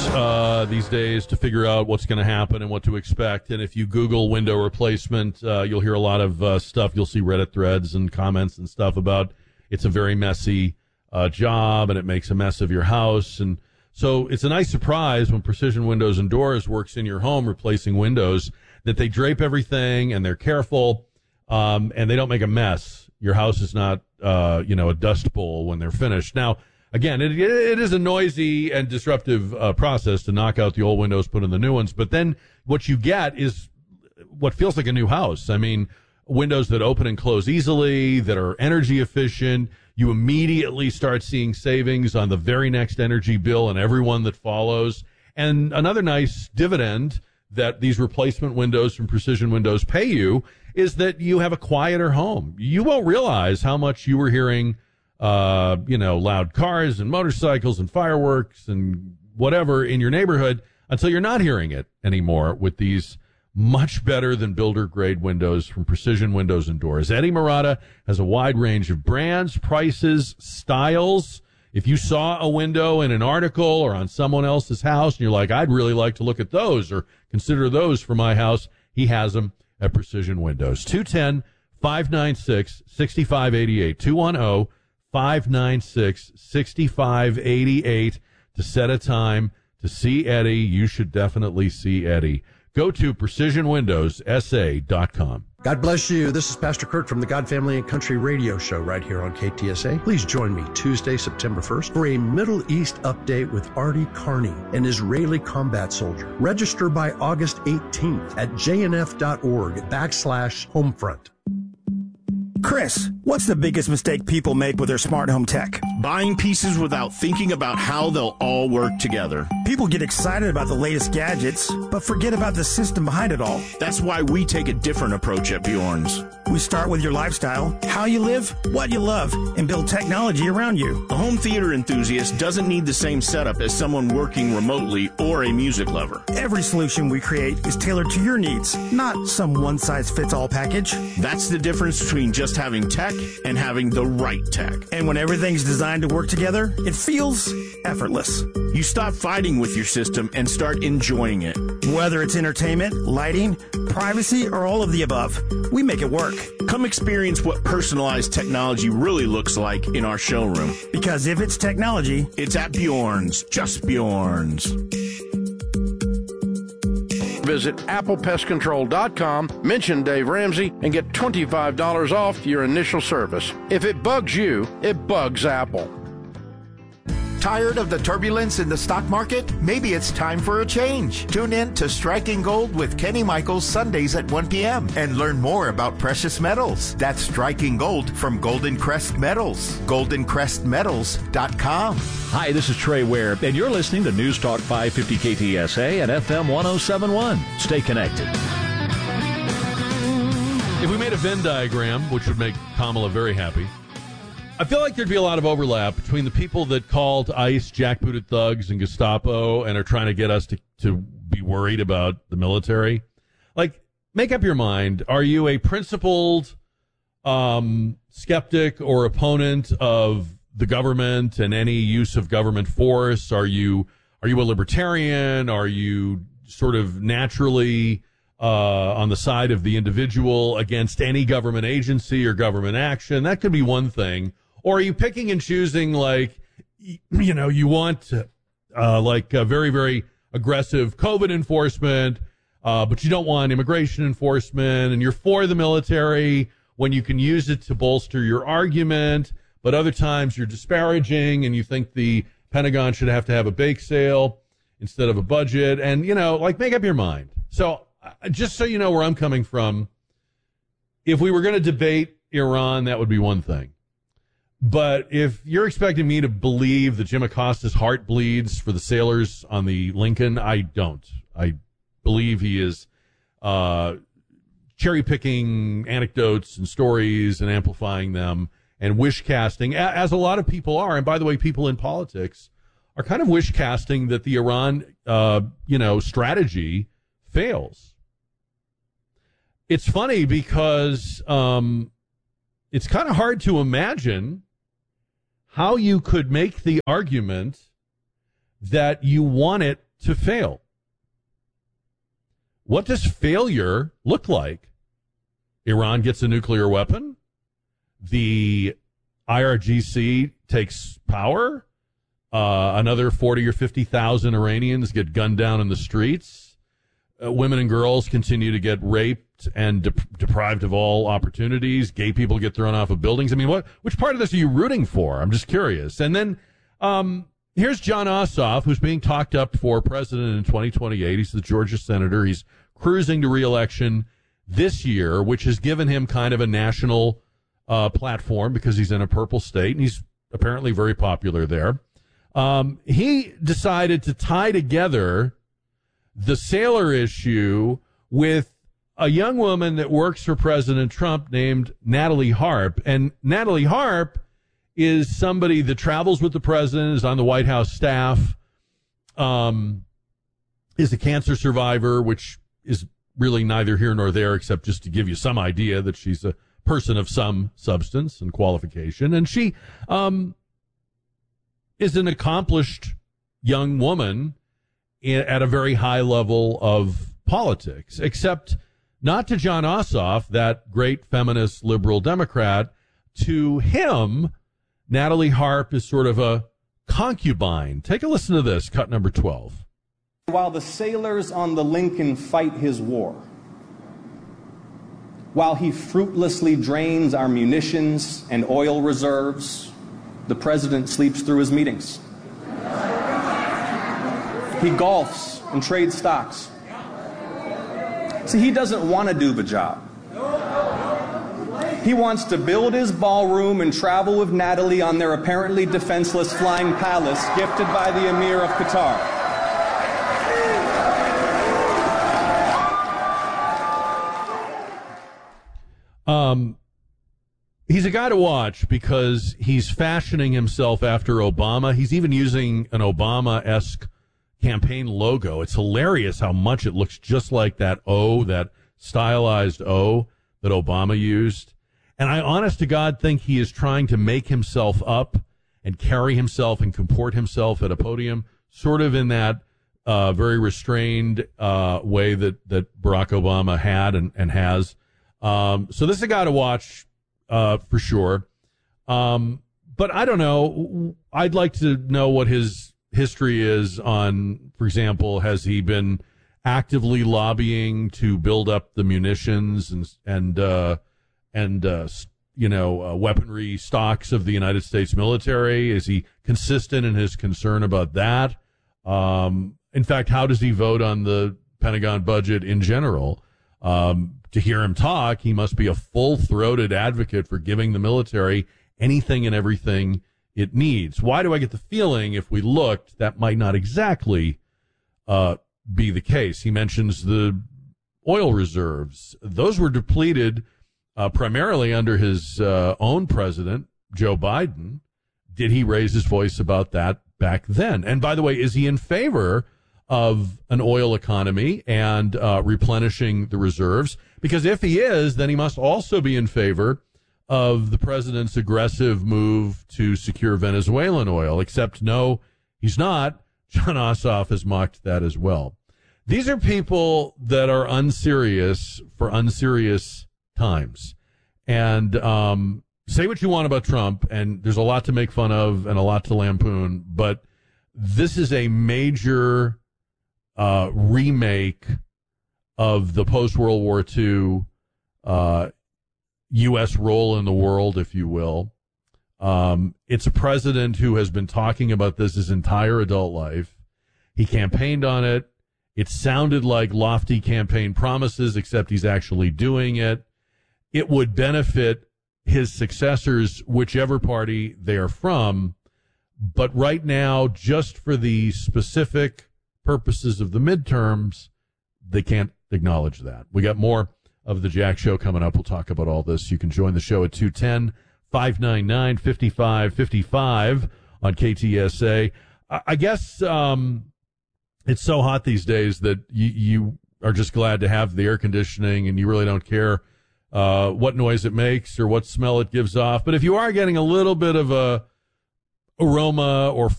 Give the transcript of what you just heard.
these days to figure out what's going to happen and what to expect. And if you Google window replacement, you'll hear a lot of stuff. You'll see Reddit threads and comments and stuff about it's a very messy job and it makes a mess of your house. And so it's a nice surprise when Precision Windows and Doors works in your home replacing windows that they drape everything and they're careful and they don't make a mess. Your house is not, a dust bowl when they're finished. Now, again, it is a noisy and disruptive process to knock out the old windows, put in the new ones. But then what you get is what feels like a new house. I mean, windows that open and close easily, that are energy efficient. You immediately start seeing savings on the very next energy bill and every one that follows. And another nice dividend that these replacement windows from Precision Windows pay you is that you have a quieter home. You won't realize how much you were hearing loud cars and motorcycles and fireworks and whatever in your neighborhood until you're not hearing it anymore with these much better than builder grade windows from Precision Windows and Doors. Eddie Marotta has a wide range of brands, prices, styles. If you saw a window in an article or on someone else's house and you're like, I'd really like to look at those or consider those for my house, he has them at Precision Windows. 210-596-6588. 210-596-6588 to set a time to see Eddie. You should definitely see Eddie. Go to precisionwindowssa.com. God bless you. This is Pastor Kurt from the God, Family, and Country radio show right here on KTSA. Please join me Tuesday, September 1st for a Middle East update with Artie Carney, an Israeli combat soldier. Register by August 18th at jnf.org/homefront. Chris, what's the biggest mistake people make with their smart home tech? Buying pieces without thinking about how they'll all work together. People get excited about the latest gadgets, but forget about the system behind it all. That's why we take a different approach at Bjorn's. We start with your lifestyle, how you live, what you love, and build technology around you. A home theater enthusiast doesn't need the same setup as someone working remotely or a music lover. Every solution we create is tailored to your needs, not some one-size-fits-all package. That's the difference between just having tech and having the right tech. And when everything's designed to work together, it feels effortless. You stop fighting with your system and start enjoying it. Whether it's entertainment, lighting, privacy, or all of the above, we make it work. Come experience what personalized technology really looks like in our showroom. Because if it's technology, it's at Bjorn's, just Bjorn's. Visit applepestcontrol.com, mention Dave Ramsey, and get $25 off your initial service. If it bugs you, it bugs Apple. Tired of the turbulence in the stock market? Maybe it's time for a change. Tune in to Striking Gold with Kenny Michaels Sundays at 1 p.m. and learn more about precious metals. That's Striking Gold from Golden Crest Metals. GoldenCrestMetals.com. Hi, this is Trey Ware, and you're listening to News Talk 550 KTSA and FM 1071. Stay connected. If we made a Venn diagram, which would make Kamala very happy, I feel like there'd be a lot of overlap between the people that called ICE jackbooted thugs and Gestapo and are trying to get us to be worried about the military. Like, make up your mind. Are you a principled skeptic or opponent of the government and any use of government force? Are you a libertarian? Are you sort of naturally on the side of the individual against any government agency or government action? That could be one thing. Or are you picking and choosing, like, you want very, very aggressive COVID enforcement, but you don't want immigration enforcement, and you're for the military when you can use it to bolster your argument, but other times you're disparaging and you think the Pentagon should have to have a bake sale instead of a budget, and, make up your mind. So just so you know where I'm coming from, if we were going to debate Iran, that would be one thing. But if you're expecting me to believe that Jim Acosta's heart bleeds for the sailors on the Lincoln, I don't. I believe he is cherry-picking anecdotes and stories and amplifying them and wish-casting, as a lot of people are. And by the way, people in politics are kind of wish-casting that the Iran, strategy fails. It's funny because it's kind of hard to imagine how you could make the argument that you want it to fail. What does failure look like? Iran gets a nuclear weapon. The IRGC takes power. Another 40 or 50,000 Iranians get gunned down in the streets. Women and girls continue to get raped and deprived of all opportunities. Gay people get thrown off of buildings. I mean, which part of this are you rooting for? I'm just curious. And then here's Jon Ossoff, who's being talked up for president in 2028. He's the Georgia senator. He's cruising to re-election this year, which has given him kind of a national platform because he's in a purple state, and he's apparently very popular there. He decided to tie together the sailor issue with a young woman that works for President Trump named Natalie Harp. And Natalie Harp is somebody that travels with the president, is on the White House staff, is a cancer survivor, which is really neither here nor there, except just to give you some idea that she's a person of some substance and qualification. And she is an accomplished young woman at a very high level of politics, except not to Jon Ossoff, that great feminist liberal Democrat. To him, Natalie Harp is sort of a concubine. Take a listen to this, cut number 12. While the sailors on the Lincoln fight his war, while he fruitlessly drains our munitions and oil reserves, the president sleeps through his meetings. He golfs and trades stocks. See, he doesn't want to do the job. He wants to build his ballroom and travel with Natalie on their apparently defenseless flying palace gifted by the Emir of Qatar. He's a guy to watch because he's fashioning himself after Obama. He's even using an Obama-esque campaign logo. It's hilarious how much it looks just like that O, that stylized O that Obama used. And I, honest to God, think he is trying to make himself up and carry himself and comport himself at a podium, sort of in that very restrained way that Barack Obama had and has. So this is a guy to watch for sure. But I don't know. I'd like to know what his history is on, for example, has he been actively lobbying to build up the munitions and weaponry stocks of the United States military? Is he consistent in his concern about that? In fact, how does he vote on the Pentagon budget in general? To hear him talk, he must be a full-throated advocate for giving the military anything and everything it needs. Why do I get the feeling, if we looked, that might not exactly be the case? He mentions the oil reserves. Those were depleted primarily under his own president, Joe Biden. Did he raise his voice about that back then? And by the way, is he in favor of an oil economy and replenishing the reserves? Because if he is, then he must also be in favor of the president's aggressive move to secure Venezuelan oil, except no, he's not. Jon Ossoff has mocked that as well. These are people that are unserious for unserious times. And say what you want about Trump, and there's a lot to make fun of and a lot to lampoon, but this is a major remake of the post-World War II U.S. role in the world, if you will. It's a president who has been talking about this his entire adult life. He campaigned on it. It sounded like lofty campaign promises, except he's actually doing it. It would benefit his successors, whichever party they are from. But right now, just for the specific purposes of the midterms, they can't acknowledge that. We got more of the Jack Show coming up. We'll talk about all this. You can join the show at 210-599-5555 on KTSA. I guess it's so hot these days that you are just glad to have the air conditioning and you really don't care what noise it makes or what smell it gives off. But if you are getting a little bit of a aroma or